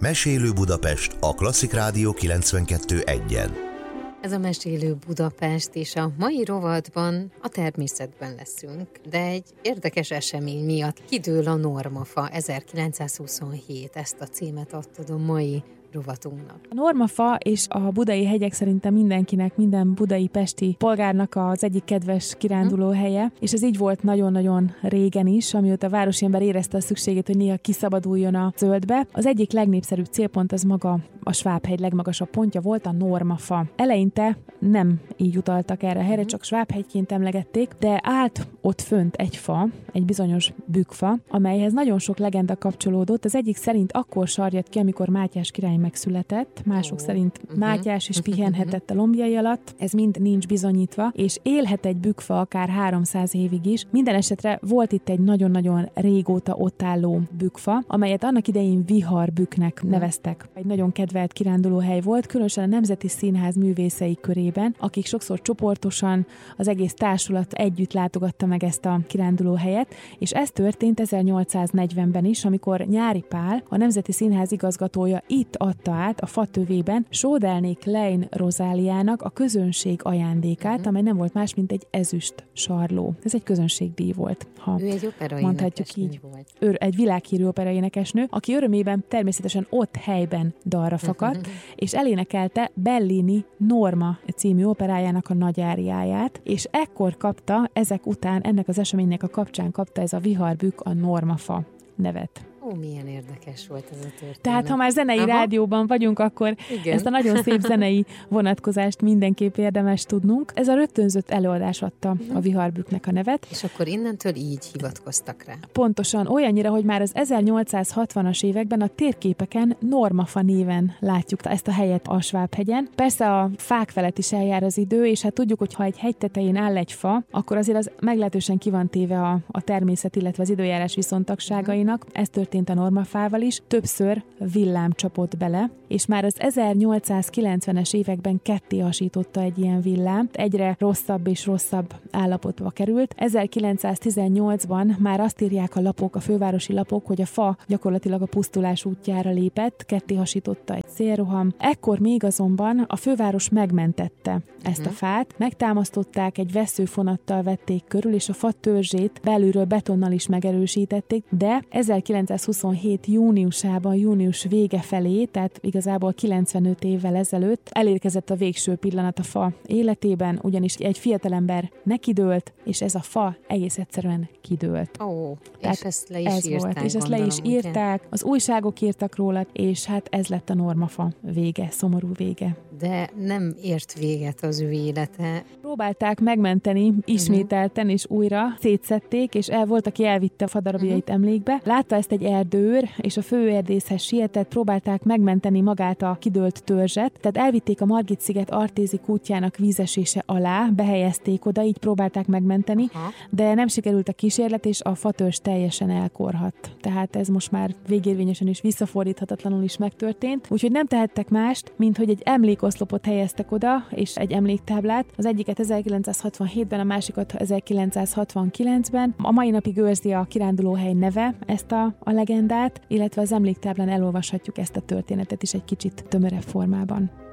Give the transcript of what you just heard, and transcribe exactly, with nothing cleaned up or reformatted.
Mesélő Budapest, a Klasszik Rádió kilencvenkettő egyen. Ez a Mesélő Budapest, és a mai rovatban a természetben leszünk, de egy érdekes esemény miatt kidől a normafa. ezerkilencszázhuszonhét, ezt a címet adtad a mai rovatunknak. A normafa és a budai hegyek szerintem mindenkinek, minden budai pesti polgárnak az egyik kedves kiránduló helye, és ez így volt nagyon-nagyon régen is, amióta a városi ember érezte a szükségét, hogy néha kiszabaduljon a zöldbe. Az egyik legnépszerűbb célpont az maga a Svábhegy legmagasabb pontja volt, a normafa. Eleinte nem így utaltak erre a helyre, csak Svábhegyként emlegették, de állt ott fönt egy fa, egy bizonyos bükkfa, amelyhez nagyon sok legenda kapcsolódott. Az egyik szerint akkor sarjadt ki, amikor Mátyás király megszületett, mások oh. szerint Mátyás is pihenhetett a lombjai alatt, ez mind nincs bizonyítva, és élhet egy bükkfa akár háromszáz évig is. Minden esetre volt itt egy nagyon-nagyon régóta ott álló bükkfa, amelyet annak idején Viharbükknek neveztek. Egy nagyon kedvelt kirándulóhely volt, különösen a Nemzeti Színház művészei körében, akik sokszor csoportosan, az egész társulat együtt látogatta meg ezt a kirándulóhelyet, és ez történt ezernyolcszáznegyvenben is, amikor Nyáry Pál, a Nemzeti Színház igazgatója itt adta át a fatövében Sódelnék Lein Rozáliának a közönség ajándékát, uh-huh. amely nem volt más, mint egy ezüst sarló. Ez egy közönségdíj volt. Ha ő egy mondhatjuk így. Volt. Ő egy világhírű operaénekesnő, aki örömében természetesen ott helyben dalra fakadt, uh-huh. és elénekelte Bellini Norma című operájának a nagy áriáját, és ekkor kapta, ezek után, ennek az eseménynek a kapcsán kapta ez a Viharbükk a normafa nevet. Ó, milyen érdekes volt ez a történet. Tehát, ha már zenei Aha. rádióban vagyunk, akkor igen. ezt a nagyon szép zenei vonatkozást mindenképp érdemes tudnunk. Ez a rögtönzött előadás adta a Viharbükknek a nevet. És akkor innentől így hivatkoztak rá. Pontosan, olyannyira, hogy már az ezernyolcszázhatvanas években a térképeken normafa néven látjuk ezt a helyet a Svábhegyen. Persze a fák felett is eljár az idő, és hát tudjuk, hogy ha egy hegy tetején áll egy fa, akkor azért az meglehetősen ki van téve a, a természet, illetve az időjárás viszontagságainak. Ez történt a normafával is, többször villám csapott bele, és már az ezernyolcszázkilencvenes években ketté hasította egy ilyen villám, egyre rosszabb és rosszabb állapotba került. ezerkilencszáztizennyolcban már azt írják a lapok, a fővárosi lapok, hogy a fa gyakorlatilag a pusztulás útjára lépett, ketté hasította egy szélroham. Ekkor még azonban a főváros megmentette ezt uh-huh. a fát, megtámasztották, egy vesszőfonattal vették körül, és a fa törzsét belülről betonnal is megerősítették, de ezerkilencszázhuszonhét júniusában, június vége felé, tehát igazából kilencvenöt évvel ezelőtt elérkezett a végső pillanat a fa életében, ugyanis egy fiatalember nekidőlt, és ez a fa egész egyszerűen kidőlt. Ó, és ezt le is ez írták, volt, és ezt gondolom, le is írták, ugye? Az újságok írtak róla, és hát ez lett a normafa vége, szomorú vége. De nem ért véget az ő élete. Próbálták megmenteni ismételten, és újra szétszedték, és el volt, aki elvitte a fadarabjait uh-huh. emlékbe. Látta ezt egy erdőőr, és a főerdészhez sietett, próbálták megmenteni magát a kidőlt törzset, tehát elvitték a Margit-sziget Artézi kútjának vízesése alá, behelyezték oda, így próbálták megmenteni, Aha. de nem sikerült a kísérlet, és a fatörzs teljesen elkorhadt. Tehát ez most már végérvényesen és visszafordíthatatlanul is megtörtént, úgyhogy nem tehettek mást, mint hogy egy emlékoszlopot helyeztek oda, és egy emléktáblát. Az egyiket ezerkilencszázhatvanhétben, a másikat ezerkilencszázhatvankilencben. A mai napig őrzi a kirándulóhely neve ezt a, a legendát, illetve az emléktáblán elolvashatjuk ezt a történetet is egy kicsit tömörebb formában.